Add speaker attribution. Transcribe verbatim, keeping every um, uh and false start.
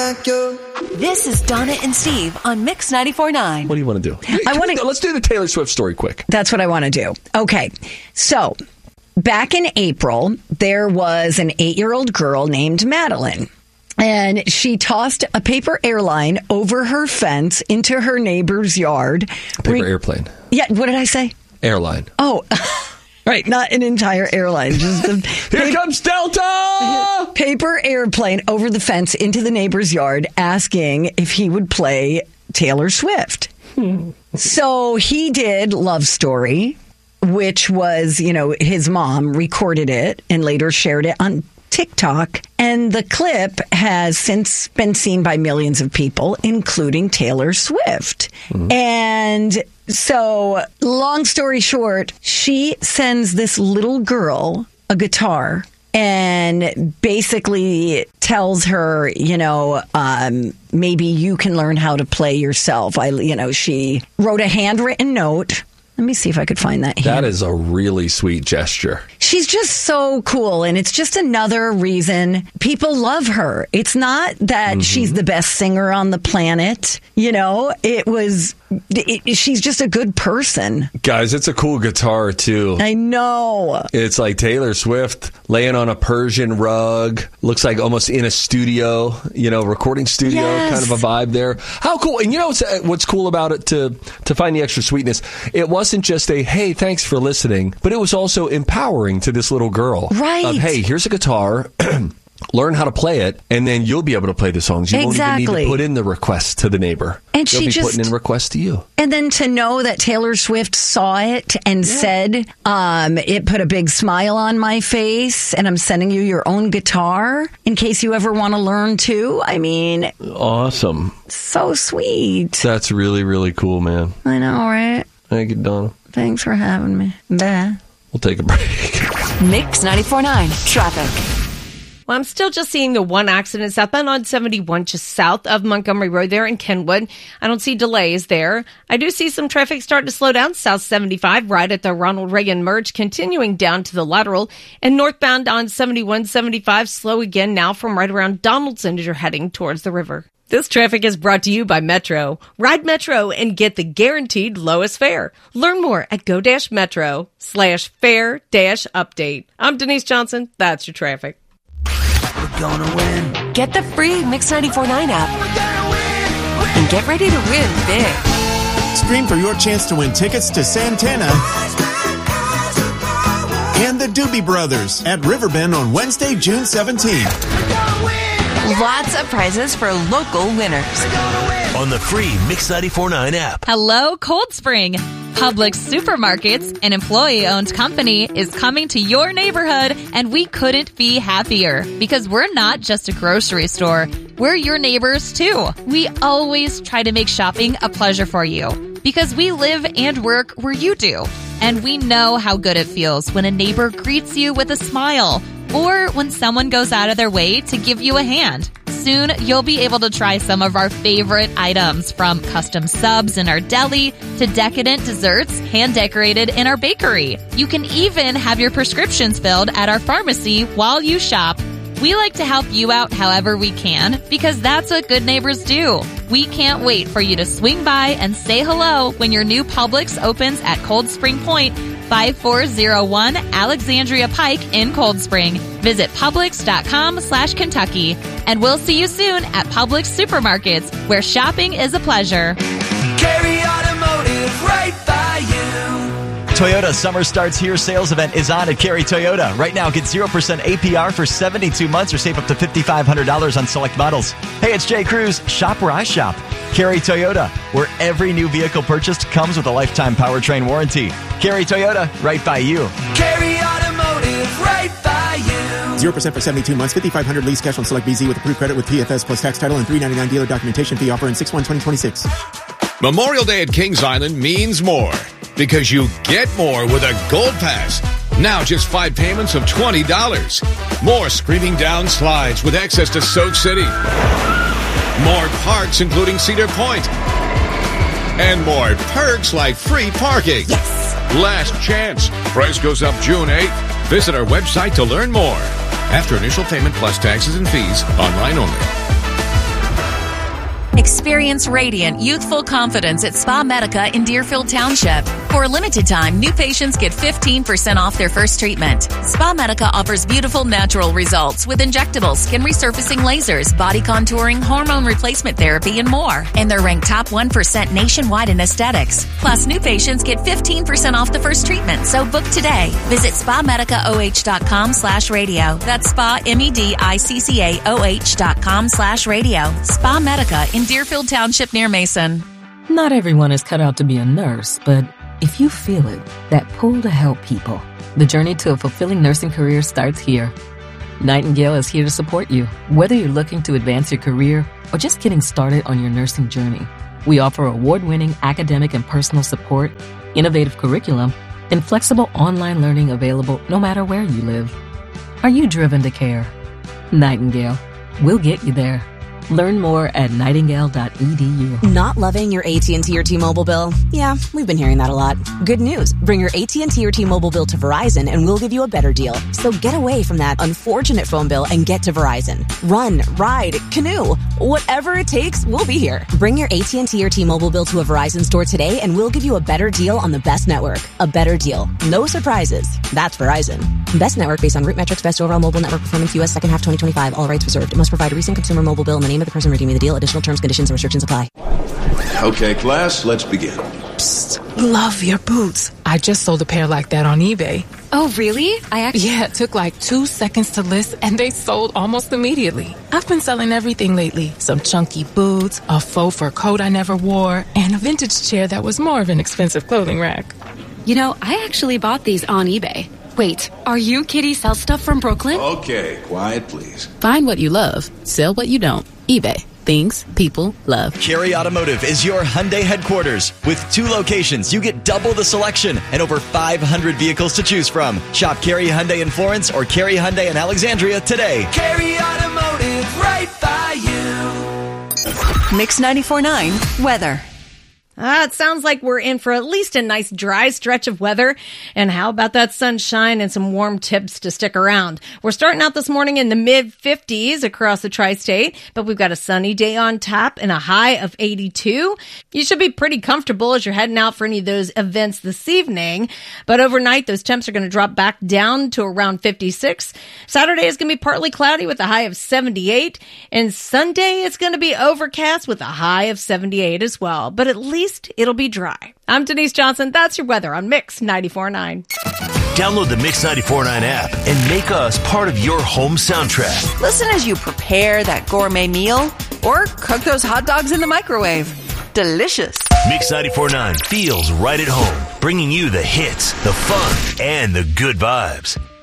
Speaker 1: like you.
Speaker 2: This is Donna and Steve on Mix ninety-four point nine.
Speaker 3: What do you want to do?
Speaker 4: I want to.
Speaker 3: Let's do the Taylor Swift story quick.
Speaker 4: That's what I want to do. Okay. So, back in April, there was an eight-year-old girl named Madeline. And she tossed a paper airline over her fence into her neighbor's yard.
Speaker 3: Paper
Speaker 4: Re-
Speaker 3: airplane.
Speaker 4: Yeah, what did I say?
Speaker 3: Airline.
Speaker 4: Oh, right, not an entire airline. Just a
Speaker 3: Here
Speaker 4: pa-
Speaker 3: comes Delta!
Speaker 4: paper airplane over the fence into the neighbor's yard, asking if he would play Taylor Swift. So he did Love Story, which was, you know, his mom recorded it and later shared it on TikTok. And the clip has since been seen by millions of people, including Taylor Swift. Mm-hmm. And so, long story short, she sends this little girl a guitar and basically tells her, you know, um, maybe you can learn how to play yourself. I, you know, she wrote a handwritten note. Let me see if I could find that here.
Speaker 3: That is a really sweet gesture.
Speaker 4: She's just so cool, and it's just another reason people love her. It's not that mm-hmm. she's the best singer on the planet. You know, it was... It, she's just a good person.
Speaker 3: Guys, it's a cool guitar, too.
Speaker 4: I know.
Speaker 3: It's like Taylor Swift laying on a Persian rug. Looks like almost in a studio, you know, recording studio,
Speaker 4: yes.
Speaker 3: kind of a vibe there. How cool. And you know what's, what's cool about it, to, to find the extra sweetness? It wasn't just a, hey, thanks for listening, but it was also empowering to this little girl.
Speaker 4: Right.
Speaker 3: Of, hey, here's a guitar. Learn how to play it, and then you'll be able to play the songs. You
Speaker 4: exactly.
Speaker 3: won't even need to put in the request to the neighbor.
Speaker 4: And
Speaker 3: They'll
Speaker 4: she
Speaker 3: be
Speaker 4: just,
Speaker 3: putting in requests to you.
Speaker 4: And then to know that Taylor Swift saw it and yeah. said, um, it put a big smile on my face, and I'm sending you your own guitar in case you ever want to learn too. I mean...
Speaker 3: Awesome.
Speaker 4: So sweet.
Speaker 3: That's really, really cool, man.
Speaker 4: I know, right?
Speaker 3: Thank you, Donna.
Speaker 4: Thanks for having me. Bye.
Speaker 3: We'll take a break.
Speaker 2: Mix ninety-four point nine. Traffic.
Speaker 5: Well, I'm still just seeing the one accident southbound on seventy-one, just south of Montgomery Road there in Kenwood. I don't see delays there. I do see some traffic starting to slow down south seventy-five, right at the Ronald Reagan merge, continuing down to the lateral. And northbound on seventy-one seventy-five, slow again now from right around Donaldson as you're heading towards the river. This traffic is brought to you by Metro. Ride Metro and get the guaranteed lowest fare. Learn more at go-metro slash fare dash update. I'm Denise Johnson. That's your traffic.
Speaker 1: We're gonna win.
Speaker 2: Get the free Mix ninety-four point nine app.
Speaker 1: We're gonna win. win.
Speaker 2: And get ready to win big.
Speaker 6: Stream for your chance to win tickets to Santana and the Doobie Brothers at Riverbend on Wednesday, June seventeenth.
Speaker 1: We're gonna win.
Speaker 2: Lots of prizes for local winners.
Speaker 7: On the free Mix ninety-four point nine app.
Speaker 8: Hello, Cold Spring. Publix Supermarkets, an employee-owned company, is coming to your neighborhood, and we couldn't be happier because we're not just a grocery store. We're your neighbors, too. We always try to make shopping a pleasure for you because we live and work where you do. And we know how good it feels when a neighbor greets you with a smile or when someone goes out of their way to give you a hand. Soon, you'll be able to try some of our favorite items, from custom subs in our deli to decadent desserts hand-decorated in our bakery. You can even have your prescriptions filled at our pharmacy while you shop. We like to help you out however we can because that's what good neighbors do. We can't wait for you to swing by and say hello when your new Publix opens at Cold Spring Point, five four oh one Alexandria Pike in Cold Spring. Visit Publix.com slash Kentucky. And we'll see you soon at Publix Supermarkets, where shopping is a pleasure.
Speaker 1: Carry Automotive, right by you.
Speaker 9: Toyota Summer Starts Here sales event is on at Carry Toyota. Right now, get zero percent A P R for seventy-two months or save up to five thousand five hundred dollars on select models. Hey, it's Jay Cruz. Shop where I shop. Carry Toyota, where every new vehicle purchased comes with a lifetime powertrain warranty. Carry Toyota, right by you.
Speaker 1: Carry Automotive, right by you.
Speaker 6: zero percent for seventy-two months, five thousand five hundred dollars lease cash on select B Z with approved credit with P F S plus tax title and three ninety-nine dealer documentation fee offer in six one twenty twenty-six.
Speaker 10: Memorial Day at Kings Island means more because you get more with a Gold Pass. Now just five payments of twenty dollars. More screaming down slides with access to Soak City. More parks, including Cedar Point. And more perks like free parking.
Speaker 4: Yes.
Speaker 10: Last chance. Price goes up June eighth. Visit our website to learn more. After initial payment plus taxes and fees, online only.
Speaker 2: Experience radiant, youthful confidence at Spa Medica in Deerfield Township. For a limited time, new patients get fifteen percent off their first treatment. Spa Medica offers beautiful natural results with injectable skin resurfacing lasers, body contouring, hormone replacement therapy, and more. And they're ranked top one percent nationwide in aesthetics. Plus, new patients get fifteen percent off the first treatment, so book today. Visit spa medica o h dot com slash radio. That's spa, M E D I C C A O H dot com slash radio. Spa Medica in Deerfield Township near Mason.
Speaker 11: Not everyone is cut out to be a nurse, but if you feel it, that pull to help people, the journey to a fulfilling nursing career starts here. Nightingale is here to support you, whether you're looking to advance your career or just getting started on your nursing journey. We offer award-winning academic and personal support, innovative curriculum, and flexible online learning available no matter where you live. Are you driven to care? Nightingale. We'll get you there. Learn more at nightingale dot e d u.
Speaker 12: Not loving your A T and T or T-Mobile bill? Yeah, we've been hearing that a lot. Good news. Bring your A T and T or T-Mobile bill to Verizon and we'll give you a better deal. So get away from that unfortunate phone bill and get to Verizon. Run, ride, canoe, whatever it takes, we'll be here. Bring your A T and T or T-Mobile bill to a Verizon store today and we'll give you a better deal on the best network. A better deal. No surprises. That's Verizon. Best network based on root metrics, best overall mobile network performance, U S second half twenty twenty-five. All rights reserved. It must provide a recent consumer mobile bill in the name of the person redeeming the deal. Additional terms, conditions, and restrictions apply.
Speaker 13: Okay, class, let's begin.
Speaker 14: Psst, love your boots. I just sold a pair like that on eBay.
Speaker 15: Oh, really? I actually...
Speaker 14: Yeah, it took like two seconds to list, and they sold almost immediately. I've been selling everything lately. Some chunky boots, a faux fur coat I never wore, and a vintage chair that was more of an expensive clothing rack.
Speaker 15: You know, I actually bought these on eBay. Wait, are you Kitty Sell Stuff from Brooklyn?
Speaker 13: Okay, quiet, please.
Speaker 16: Find what you love. Sell what you don't. eBay. Things people love.
Speaker 9: Carey Automotive is your Hyundai headquarters. With two locations, you get double the selection and over five hundred vehicles to choose from. Shop Carey Hyundai in Florence or Carey Hyundai in Alexandria today.
Speaker 1: Carey Automotive, right by you.
Speaker 2: Mix ninety-four point nine weather.
Speaker 5: Ah, it sounds like we're in for at least a nice dry stretch of weather. And how about that sunshine and some warm tips to stick around? We're starting out this morning in the mid fifties across the tri-state, but we've got a sunny day on tap and a high of eighty-two. You should be pretty comfortable as you're heading out for any of those events this evening. But overnight, those temps are going to drop back down to around fifty-six. Saturday is going to be partly cloudy with a high of seventy-eight. And Sunday is going to be overcast with a high of seventy-eight as well. But at least it'll be dry. I'm Denise Johnson. That's your weather on Mix ninety-four point nine.
Speaker 7: Download the Mix ninety-four point nine app and make us part of your home soundtrack.
Speaker 2: Listen as you prepare that gourmet meal or cook those hot dogs in the microwave. Delicious.
Speaker 7: Mix ninety-four point nine feels right at home, bringing you the hits, the fun, and the good vibes.